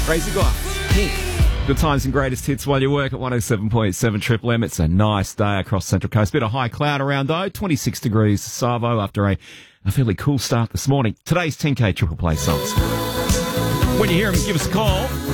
Raise your glass. Good times and greatest hits while you work at 107.7 Triple M. It's a nice day across Central Coast. Bit of high cloud around though. 26 degrees Savo after a fairly cool start this morning. Today's 10K Triple Play songs. When you hear them, give us a call.